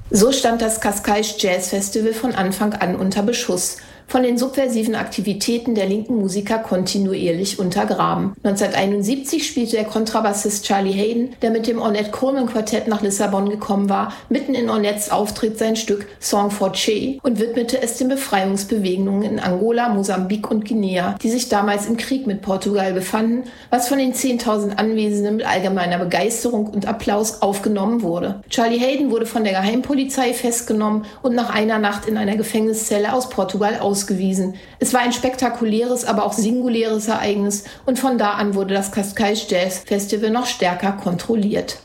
So stand das Cascais Jazz Festival von Anfang an unter Beschuss, von den subversiven Aktivitäten der linken Musiker kontinuierlich untergraben. 1971 spielte der Kontrabassist Charlie Haden, der mit dem Ornette Coleman Quartett nach Lissabon gekommen war, mitten in Ornettes Auftritt sein Stück Song for Che und widmete es den Befreiungsbewegungen in Angola, Mosambik und Guinea, die sich damals im Krieg mit Portugal befanden, was von den 10.000 Anwesenden mit allgemeiner Begeisterung und Applaus aufgenommen wurde. Charlie Haden wurde von der Geheimpolizei festgenommen und nach einer Nacht in einer Gefängniszelle aus Portugal ausgewiesen. Es war ein spektakuläres, aber auch singuläres Ereignis und von da an wurde das Cascais Jazz Festival noch stärker kontrolliert.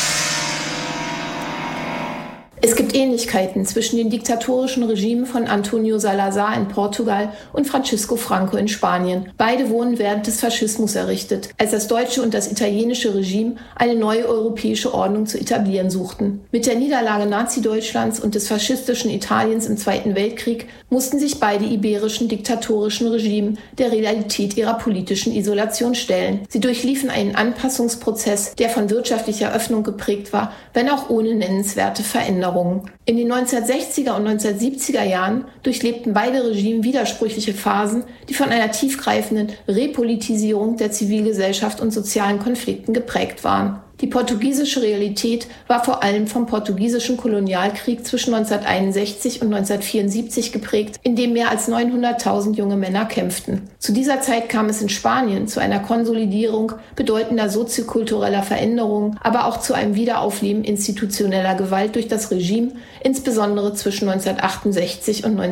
Es gibt Ähnlichkeiten zwischen den diktatorischen Regimen von Antonio Salazar in Portugal und Francisco Franco in Spanien. Beide wurden während des Faschismus errichtet, als das deutsche und das italienische Regime eine neue europäische Ordnung zu etablieren suchten. Mit der Niederlage Nazi-Deutschlands und des faschistischen Italiens im Zweiten Weltkrieg mussten sich beide iberischen diktatorischen Regime der Realität ihrer politischen Isolation stellen. Sie durchliefen einen Anpassungsprozess, der von wirtschaftlicher Öffnung geprägt war, wenn auch ohne nennenswerte Veränderungen. In den 1960er und 1970er Jahren durchlebten beide Regime widersprüchliche Phasen, die von einer tiefgreifenden Repolitisierung der Zivilgesellschaft und sozialen Konflikten geprägt waren. Die portugiesische Realität war vor allem vom portugiesischen Kolonialkrieg zwischen 1961 und 1974 geprägt, in dem mehr als 900.000 junge Männer kämpften. Zu dieser Zeit kam es in Spanien zu einer Konsolidierung bedeutender soziokultureller Veränderungen, aber auch zu einem Wiederaufleben institutioneller Gewalt durch das Regime, insbesondere zwischen 1968 und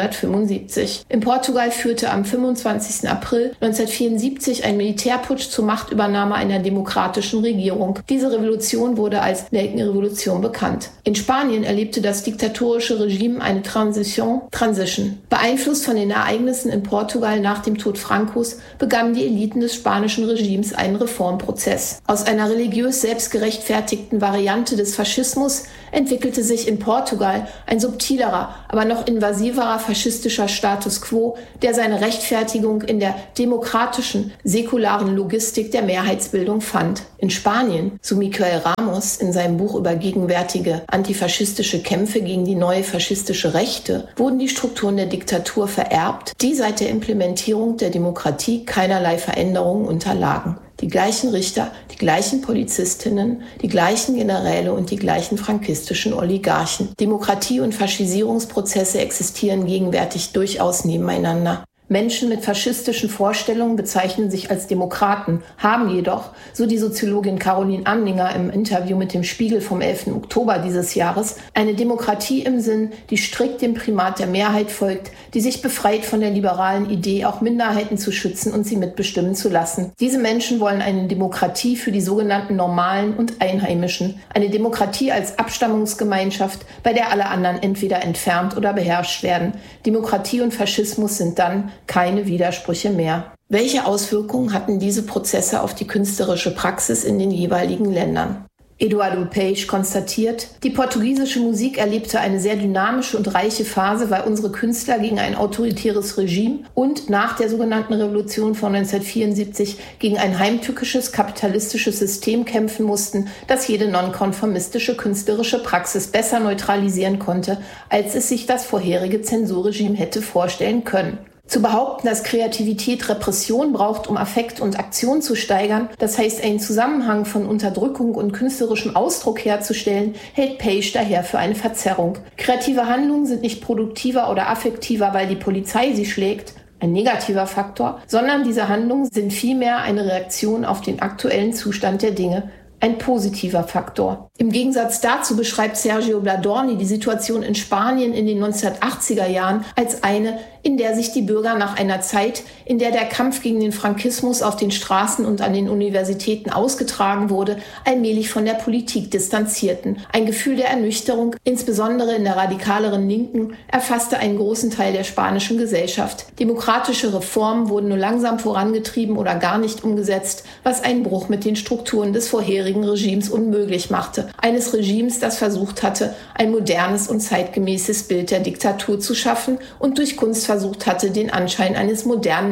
1975. In Portugal führte am 25. April 1974 ein Militärputsch zur Machtübernahme einer demokratischen Regierung. Diese Revolution wurde als Nelkenrevolution bekannt. In Spanien erlebte das diktatorische Regime eine Transition. Beeinflusst von den Ereignissen in Portugal nach dem Tod Francos begannen die Eliten des spanischen Regimes einen Reformprozess. Aus einer religiös selbstgerechtfertigten Variante des Faschismus entwickelte sich in Portugal ein subtilerer, aber noch invasiverer faschistischer Status quo, der seine Rechtfertigung in der demokratischen, säkularen Logistik der Mehrheitsbildung fand. In Spanien, so Miquel Ramos in seinem Buch über gegenwärtige antifaschistische Kämpfe gegen die neue faschistische Rechte, wurden die Strukturen der Diktatur vererbt, die seit der Implementierung der Demokratie keinerlei Veränderungen unterlagen. Die gleichen Richter, die gleichen Polizistinnen, die gleichen Generäle und die gleichen frankistischen Oligarchen. Demokratie- und Faschisierungsprozesse existieren gegenwärtig durchaus nebeneinander. Menschen mit faschistischen Vorstellungen bezeichnen sich als Demokraten, haben jedoch, so die Soziologin Caroline Amninger im Interview mit dem Spiegel vom 11. Oktober dieses Jahres, eine Demokratie im Sinn, die strikt dem Primat der Mehrheit folgt, die sich befreit von der liberalen Idee, auch Minderheiten zu schützen und sie mitbestimmen zu lassen. Diese Menschen wollen eine Demokratie für die sogenannten Normalen und Einheimischen, eine Demokratie als Abstammungsgemeinschaft, bei der alle anderen entweder entfernt oder beherrscht werden. Demokratie und Faschismus sind dann keine Widersprüche mehr. Welche Auswirkungen hatten diese Prozesse auf die künstlerische Praxis in den jeweiligen Ländern? Eduardo Paes konstatiert, die portugiesische Musik erlebte eine sehr dynamische und reiche Phase, weil unsere Künstler gegen ein autoritäres Regime und nach der sogenannten Revolution von 1974 gegen ein heimtückisches kapitalistisches System kämpfen mussten, das jede nonkonformistische künstlerische Praxis besser neutralisieren konnte, als es sich das vorherige Zensurregime hätte vorstellen können. Zu behaupten, dass Kreativität Repression braucht, um Affekt und Aktion zu steigern, das heißt einen Zusammenhang von Unterdrückung und künstlerischem Ausdruck herzustellen, hält Paes daher für eine Verzerrung. Kreative Handlungen sind nicht produktiver oder affektiver, weil die Polizei sie schlägt, ein negativer Faktor, sondern diese Handlungen sind vielmehr eine Reaktion auf den aktuellen Zustand der Dinge, ein positiver Faktor. Im Gegensatz dazu beschreibt Sergio Bladorni die Situation in Spanien in den 1980er Jahren als eine, in der sich die Bürger nach einer Zeit, in der der Kampf gegen den Frankismus auf den Straßen und an den Universitäten ausgetragen wurde, allmählich von der Politik distanzierten. Ein Gefühl der Ernüchterung, insbesondere in der radikaleren Linken, erfasste einen großen Teil der spanischen Gesellschaft. Demokratische Reformen wurden nur langsam vorangetrieben oder gar nicht umgesetzt, was einen Bruch mit den Strukturen des vorherigen Regimes unmöglich machte. Eines Regimes, das versucht hatte, ein modernes und zeitgemäßes Bild der Diktatur zu schaffen und durch Kunst versucht hatte, den Anschein eines modernen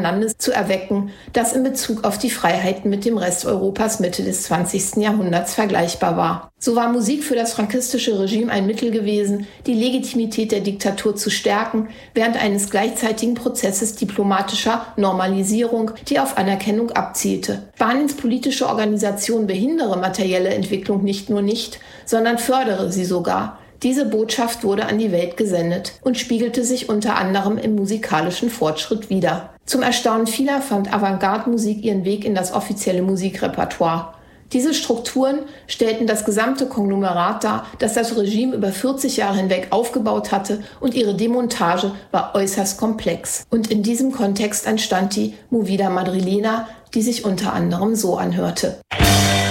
Fernandes zu erwecken, das in Bezug auf die Freiheiten mit dem Rest Europas Mitte des 20. Jahrhunderts vergleichbar war. So war Musik für das frankistische Regime ein Mittel gewesen, die Legitimität der Diktatur zu stärken, während eines gleichzeitigen Prozesses diplomatischer Normalisierung, die auf Anerkennung abzielte. Spaniens politische Organisation behindere materielle Entwicklung nicht nur nicht, sondern fördere sie sogar. Diese Botschaft wurde an die Welt gesendet und spiegelte sich unter anderem im musikalischen Fortschritt wider. Zum Erstaunen vieler fand Avantgarde-Musik ihren Weg in das offizielle Musikrepertoire. Diese Strukturen stellten das gesamte Konglomerat dar, das das Regime über 40 Jahre hinweg aufgebaut hatte, und ihre Demontage war äußerst komplex. Und in diesem Kontext entstand die Movida Madrilena, die sich unter anderem so anhörte.